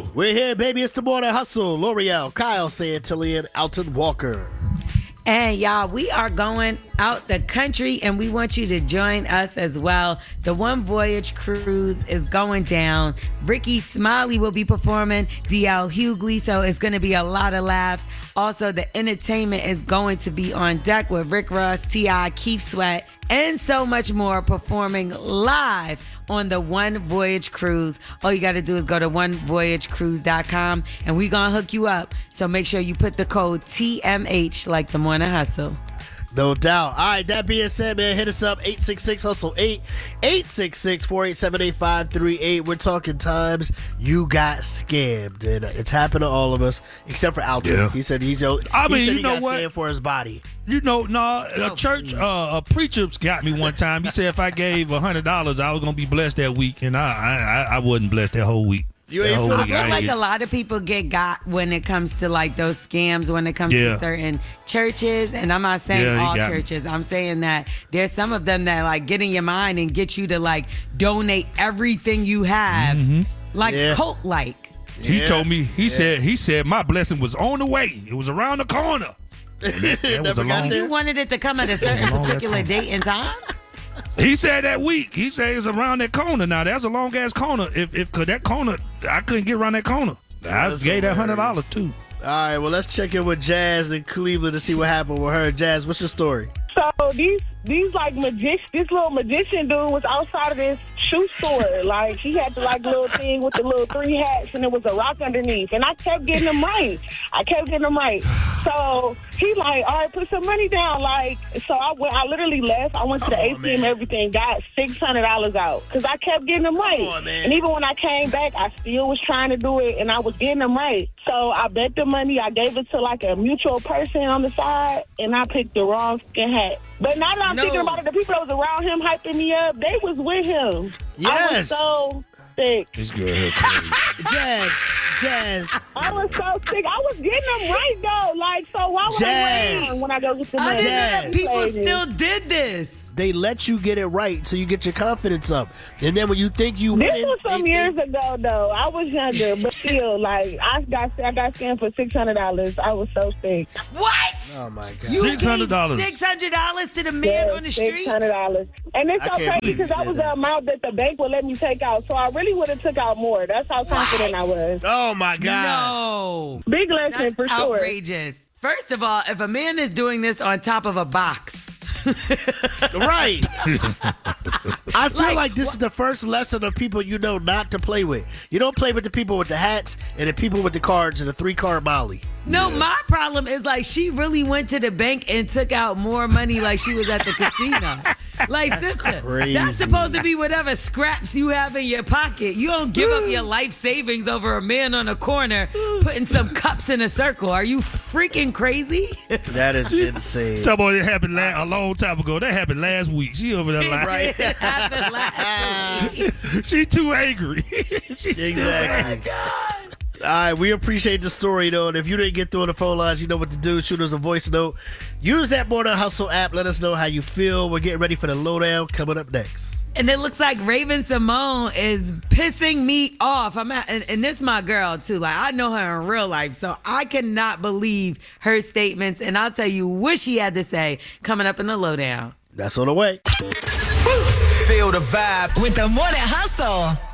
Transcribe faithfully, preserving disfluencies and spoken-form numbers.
We're here, baby. It's the Morning Hustle. L'Oreal, Kyle Santillan, Alton Walker. And y'all, we are going out the country and we want you to join us as well. The One Voyage Cruise is going down. Ricky Smiley will be performing, D L Hughley, so it's going to be a lot of laughs. Also, the entertainment is going to be on deck with Rick Ross, T I, Keith Sweat, and so much more performing live on the One Voyage Cruise. All you got to do is go to one voyage cruise dot com and we're going to hook you up. So make sure you put the code T M H like the Morning Hustle. No doubt. All right, that being said, man, hit us up, eight six six, hustle eight, eight six six, four eight seven, eight five three eight. We're talking times you got scammed, and it's happened to all of us, except for Alton. Yeah. He said he's he I mean, said you he know got what? scammed for his body. You know, no, a church, uh, a preacher got me one time. He said if I gave one hundred dollars, I was going to be blessed that week, and I, I I wasn't blessed that whole week. You That ain't whole feel- I week, feel ain't like get- a lot of people get got when it comes to like those scams when it comes Yeah. to certain churches. And I'm not saying Yeah, you all got me. churches. I'm saying that there's some of them that like get in your mind and get you to like donate everything you have, Mm-hmm. like Yeah. cult like. He Yeah. told me, he said, he said my blessing was on the way. It was around the corner. That was Never a got long. there. You wanted it to come at a certain long ass particular time. date and time? He said that week. He said it was around that corner. Now that's a long ass corner. If if cause that corner, I couldn't get around that corner. I That's gave that hundred hilarious. dollars too. All right, well, let's check in with Jazz in Cleveland to see what happened with her. Jazz, what's your story? So these these like magic this little magician dude was outside of this shoe store. Like he had the like little thing with the little three hats and there was a rock underneath. And I kept getting them right. I kept getting them right. So he like, all right, put some money down. Like so I went I literally left. I went to the Come A on, T M, man. everything, got six hundred dollars out. Because I kept getting them right. on, man. And even when I came back, I still was trying to do it and I was getting them right. So I bet the money, I gave it to like a mutual person on the side and I picked the wrong fucking hat. But now that I'm No. thinking about it, the people that was around him hyping me up, they was with him. I Yes. was so sick. This girl here crazy. Jazz, Jazz, I was so sick. I was getting them right though. Like, so why would Jazz. I wait when I go get the I money? didn't know that Jazz. people Lady. still did this. they let you get it right so you get your confidence up. And then when you think you This win, was some they- years ago though. I was younger, but still, like I got I got scammed for six hundred dollars. I was so sick. What? Oh, my God. You Six hundred dollars. gave six hundred dollars to the man on the street? Six hundred dollars, and it's I so can't crazy believe because you that did was that. the amount that the bank would let me take out. So I really would have took out more. That's how confident I was. Oh, my God. No. Big lesson That's for sure. outrageous. First of all, if a man is doing this on top of a box, Right. I feel like, Like, this is the first lesson of people you know not to play with. You don't play with the people with the hats and the people with the cards and the three card Molly. no, my problem is like she really went to the bank and took out more money like she was at the casino. Like, sister, crazy. that's supposed to be whatever scraps you have in your pocket. You don't give up your life savings over a man on a corner putting some cups in a circle. Are you freaking crazy? That is insane. Talk about it happened la- a long time ago. That happened last week. She over there like, Right. It happened last week. she too angry. She still Exactly. All right, we appreciate the story, though. And if you didn't get through on the phone lines, you know what to do. Shoot us a voice note. Use that Morning Hustle app. Let us know how you feel. We're getting ready for the lowdown coming up next. And it looks like Raven Simone is pissing me off. I'm at, and, and this my girl too. Like I know her in real life, so I cannot believe her statements. And I'll tell you what she had to say coming up in the lowdown. That's on the way. Feel the vibe With the Morning Hustle.